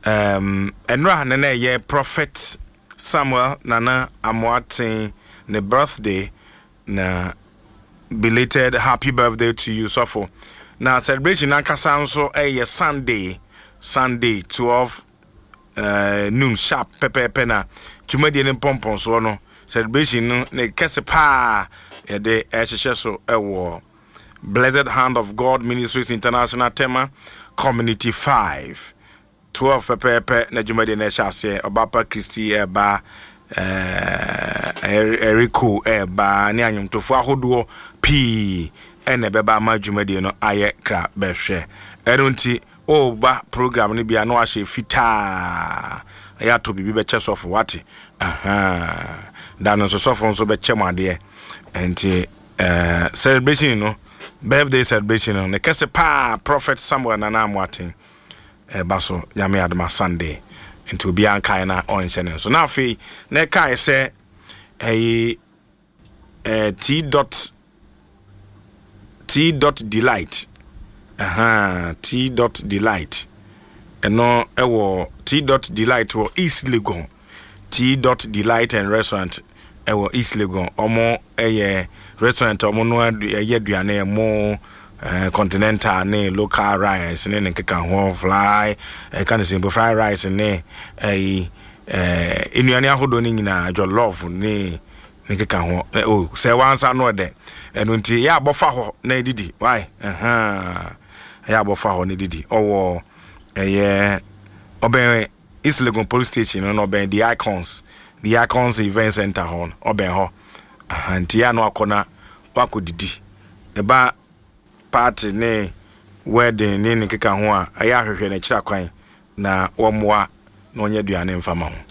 Enra nene ye Prophet Samuel Nana Amoaten ne birthday na belated happy birthday to you so now celebration ankasa nso Sunday 12 noon sharp pepe na tumadi ne pompon so no celebration no ne kese pa e de ehhehye so ewo Blessed Hand of God Ministries International Tema Community 5 12 pepe na tumadi ne hyase Obapa Christy eba Erico eba ne anyomtofo ahodo p ene beba ma tumadi no aye kra behwe erunti ba program ni bia no ahye fita ya to bibi be chesof wati dan so sofo nso be chemade enti celebration no birthday celebration no ne kese pa Prophet Samuel Nana Amoaten baso nyame adama Sunday enti obi ankai na on channel so na afi na kai se T.Delight T.Delight eno ewo T.Delight wo East Legon T.Delight and restaurant ewo East Legon omo eye restaurant omo no eye aduane mo continental ne local rice ne nkeka ho fly kan say fried rice ne enuane ahodo ni nyina jollof ne nkeka ho say wansa no de eno nti ya abofa ho na edidi why ya abofa ho ne didi owo oben East Legon Police Station no oben the Icons Event Center hon oben ho nti ya no akona wakodidi eba party ne wedding ne nkeka ho a ya hwehwe na kira kwan na womwa na onye duane mfama ho